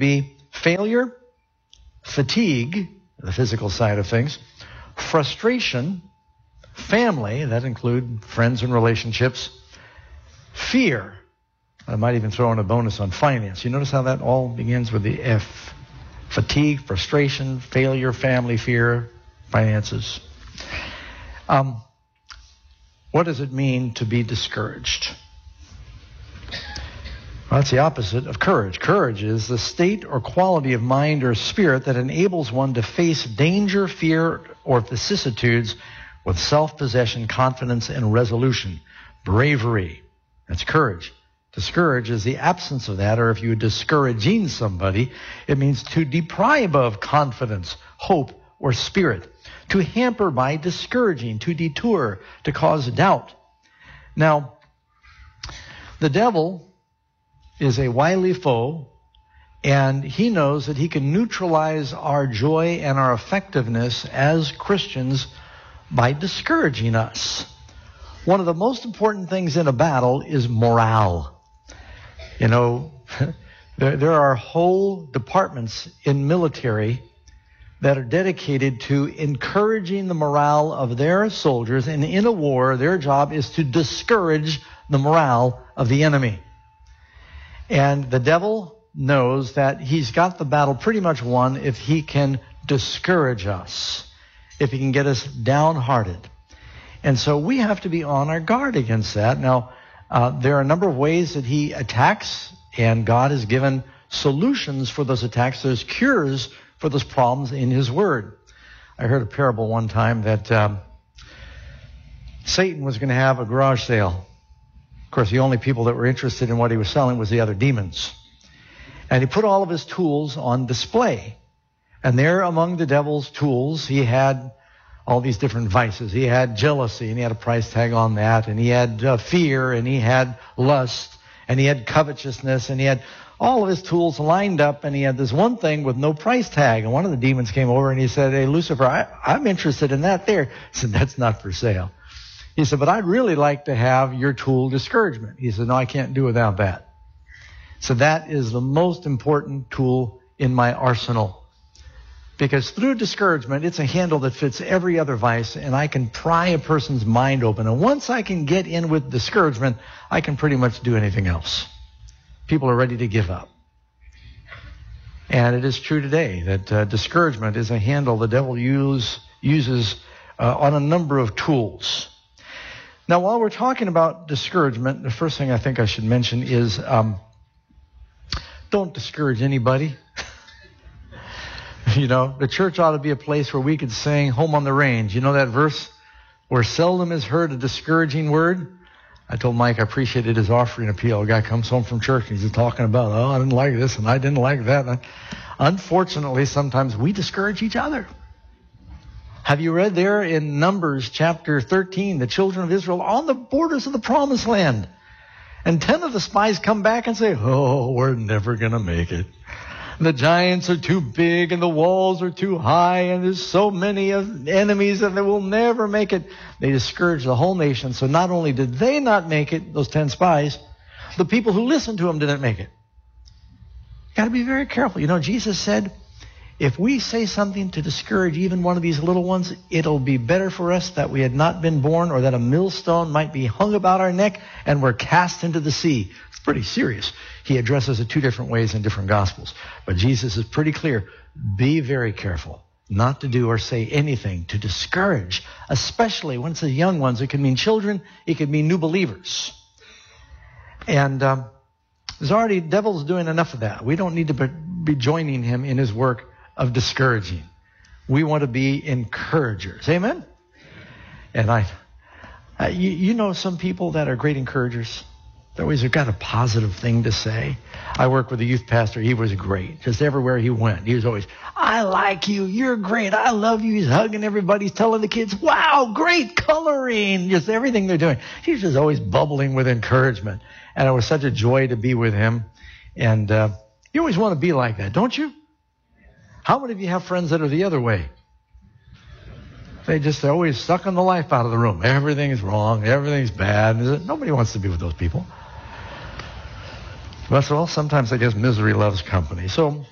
be failure, fatigue, the physical side of things, frustration, family, that include friends and relationships, fear. I might even throw in a bonus on finance. You notice how that all begins with the F. Fatigue, frustration, failure, family, fear, finances. What does it mean to be discouraged? Well, that's the opposite of courage. Courage is the state or quality of mind or spirit that enables one to face danger, fear, or vicissitudes with self-possession, confidence, and resolution. Bravery. That's courage. Discourage is the absence of that, or if you're discouraging somebody, it means to deprive of confidence, hope, or spirit. To hamper by discouraging, to detour, to cause doubt. Now, the devil is a wily foe, and he knows that he can neutralize our joy and our effectiveness as Christians by discouraging us. One of the most important things in a battle is morale. You know, there are whole departments in military that are dedicated to encouraging the morale of their soldiers, and in a war, their job is to discourage the morale of the enemy. And the devil knows that he's got the battle pretty much won if he can discourage us, if he can get us downhearted. And so we have to be on our guard against that. Now, there are a number of ways that he attacks, and God has given solutions for those attacks. There's cures for those problems in his word. I heard a parable one time that Satan was going to have a garage sale. Of course, the only people that were interested in what he was selling was the other demons. And he put all of his tools on display. And there among the devil's tools, he had all these different vices. He had jealousy, and he had a price tag on that. And he had fear, and he had lust, and he had covetousness, and he had all of his tools lined up, and he had this one thing with no price tag. And one of the demons came over and he said, "Hey, Lucifer, I'm interested in that there." He said, "That's not for sale." He said, "But I'd really like to have your tool, discouragement." He said, "No, I can't do without that." So that is the most important tool in my arsenal. Because through discouragement, it's a handle that fits every other vice, and I can pry a person's mind open. And once I can get in with discouragement, I can pretty much do anything else. People are ready to give up. And it is true today that discouragement is a handle the devil uses on a number of tools. Now, while we're talking about discouragement, the first thing I think I should mention is don't discourage anybody. You know, the church ought to be a place where we could sing Home on the Range. You know that verse? Where seldom is heard a discouraging word. I told Mike I appreciated his offering appeal. A guy comes home from church and he's talking about, "Oh, I didn't like this and I didn't like that." Unfortunately, sometimes we discourage each other. Have you read there in Numbers chapter 13, the children of Israel on the borders of the promised land? And 10 of the spies come back and say, "Oh, we're never going to make it. The giants are too big and the walls are too high and there's so many enemies that they will never make it." They discouraged the whole nation. So not only did they not make it, those 10 spies, the people who listened to them didn't make it. Got to be very careful. You know, Jesus said, if we say something to discourage even one of these little ones, it'll be better for us that we had not been born, or that a millstone might be hung about our neck and we're cast into the sea. It's pretty serious. He addresses it two different ways in different Gospels. But Jesus is pretty clear. Be very careful not to do or say anything to discourage, especially when it's the young ones. It could mean children. It could mean new believers. And there's already, devil's doing enough of that. We don't need to be joining him in his work of discouraging. We want to be encouragers. Amen? And you know some people that are great encouragers. They always have got a positive thing to say. I work with a youth pastor. He was great. Just everywhere he went, he was always, "I like you. You're great. I love you." He's hugging everybody. He's telling the kids, "Wow, great coloring." Just everything they're doing. He's just always bubbling with encouragement. And it was such a joy to be with him. And you always want to be like that, don't you? How many of you have friends that are the other way? They're always sucking the life out of the room. Everything's wrong. Everything's bad. Nobody wants to be with those people. Well, sometimes I guess misery loves company. So